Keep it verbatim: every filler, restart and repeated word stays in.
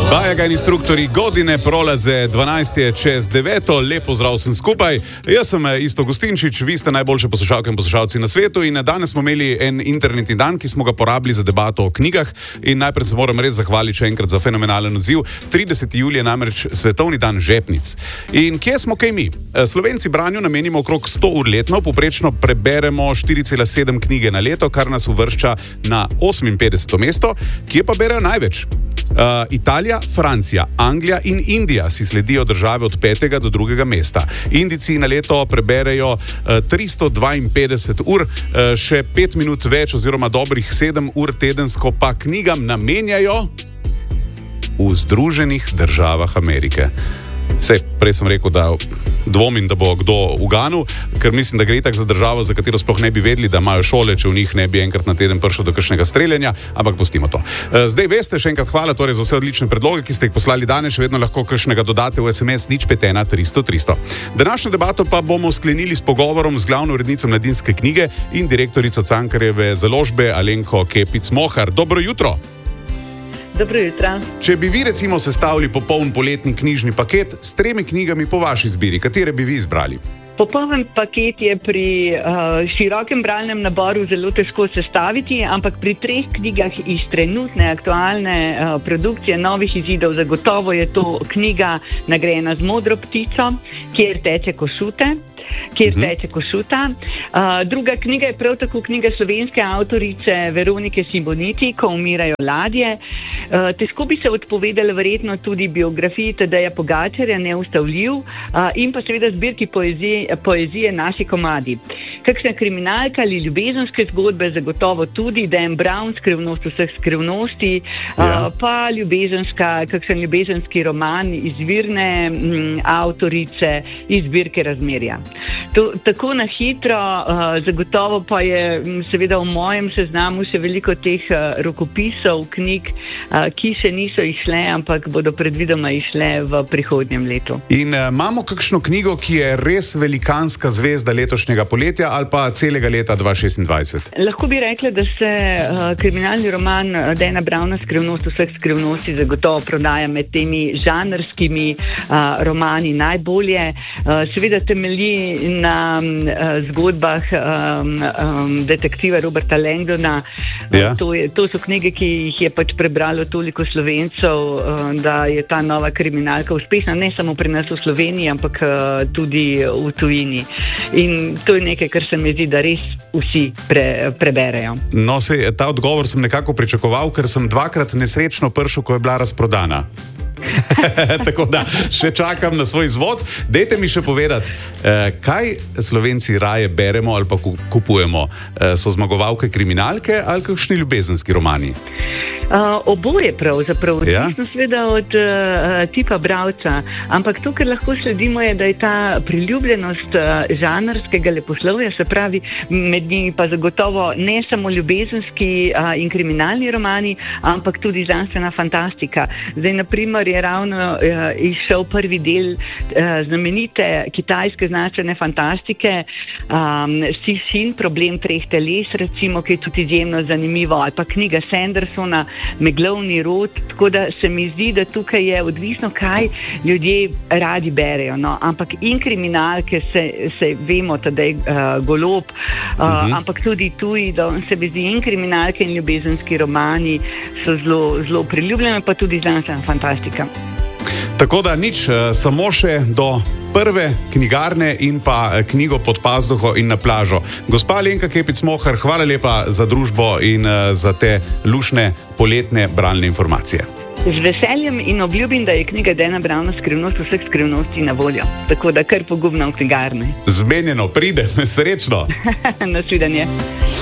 Bajaga in instruktori godine prolaze dvanajst je čez deveto, lepo zdrav sem skupaj. Jaz sem Isto Gustinčič, vi ste najboljše poslušalke in poslušalci na svetu in danes smo imeli en internetni dan, ki smo ga porabili za debato o knjigah in najprej se moram res zahvaliti še enkrat za fenomenalen odziv. trideseti julij je namreč svetovni dan žepnic. In kje smo kaj mi? Slovenci branju namenimo okrog sto ur letno, povprečno preberemo štiri cela sedem knjige na leto, kar nas uvršča na oseminpetdeseto mesto, kje pa berejo največ? Uh, Italija, Francija, Anglija in Indija si sledijo države od petega do drugega mesta. Indijci na leto preberejo uh, tristo dvainpetdeset ur, uh, še pet minut več oziroma dobrih sedem ur tedensko pa knjigam namenjajo v Združenih državah Amerike. Sej, prej sem rekel, da dvomim, da bo kdo uganil, ker mislim, da gre itak za državo, za katero sploh ne bi vedeli, da imajo šole, če v njih ne bi enkrat na teden prišlo do kakšnega streljanja, ampak pustimo to. Zdaj veste, še enkrat hvala torej za vse odlične predloge, ki ste jih poslali danes, še vedno lahko kakšnega dodate v es em es nič pet ena tristo tristo. Današnjo debato pa bomo sklenili s pogovorom z glavno urednico Mladinske knjige in direktorico Cankarjeve založbe Alenko Kepic-Mohar. Dobro jutro! Dobro jutro. Če bi vi recimo sestavili popoln poletni knjižni paket s tremi knjigami po vaši izbiri, katere bi vi izbrali? Popoln paket je pri uh, širokem bralnem naboru zelo težko sestaviti, ampak pri treh knjigah iz trenutne aktualne uh, produkcije novih izidov zagotovo je to knjiga Nagrajena z modro ptico, Kjer teče Košute. Kjer uh-huh. teče Košuta. Uh, druga knjiga je prav tako knjiga slovenske avtorice Veronike Simoniti, Ko umirajo ladje. Uh, težko bi se odpovedali verjetno tudi biografiji Tadeja Pogačarja, Neustavljiv, uh, in pa seveda zbirki poezije, poezije Naši komadi. Kakšna kriminalka ali ljubezenske zgodbe zagotovo tudi, Dan Brown, Skrivnost vseh skrivnosti, ja. uh, pa ljubezenska, kakšen ljubezenski roman izvirne m, avtorice iz zbirke Razmerja. To, tako na hitro, uh, zagotovo pa je m, seveda v mojem seznamu še veliko teh uh, rokopisov, knjig, uh, ki še niso išle, ampak bodo predvidoma išle v prihodnjem letu. In uh, imamo kakšno knjigo, ki je res velikanska zvezda letošnjega poletja ali pa celega leta dva tisoč šestindvajset? Lahko bi rekla, da se uh, kriminalni roman Dana Browna Skrivnost vseh skrivnosti zagotovo prodaja med temi žanrskimi uh, romani najbolje. Uh, seveda temelji na um, zgodbah um, um, detektiva Roberta Langdona. Ja. To, je, to so knjige, ki jih je pač prebralo toliko Slovencev, uh, da je ta nova kriminalka uspešna ne samo pri nas v Sloveniji, ampak uh, tudi v tujini. In to je nekaj, kar se mi zdi, da res vsi pre, preberejo. No, sej, ta odgovor sem nekako pričakoval, ker sem dvakrat nesrečno prišel, ko je bila razprodana. Tako da še čakam na svoj izvod. Dejte mi še povedati, eh, kaj Slovenci raje beremo ali pa kupujemo? Eh, so zmagovalke kriminalke ali kakšni ljubezenski romani? Uh, oboje pravzaprav, odvisno ja? seveda od uh, tipa bralca, ampak to, kar lahko sledimo, je, da je ta priljubljenost uh, žanrskega leposlovja, se pravi, med njimi pa zagotovo ne samo ljubezenski uh, in kriminalni romani, ampak tudi znanstvena fantastika. Zdaj, na primer, je ravno uh, izšel prvi del uh, znamenite kitajske znanstvene fantastike, um, Cixin, Problem treh teles, recimo, ki je tudi izjemno zanimivo, ali pa knjiga Sandersona, Meglovni rod, tako da se mi zdi, da tukaj je odvisno, kaj ljudje radi berejo. No? Ampak in kriminalke se, se vemo, da je uh, Golob, uh, uh-huh. ampak tudi tuji, da se mi zdi in kriminalke in ljubezenski romani so zelo, zelo priljubljene, pa tudi znanstvena fantastika. Tako da nič, samo še do prve knjigarne in pa knjigo Pod pazduho in na plažo. Gospa Alenka Kepic-Mohar, hvala lepa za družbo in za te lušne poletne bralne informacije. Z veseljem in obljubim, da je knjiga Dana Browna Skrivnost vseh skrivnosti na voljo. Tako da kar pogumno v knjigarne. Zmenjeno, pride, srečno. Nasvidenje.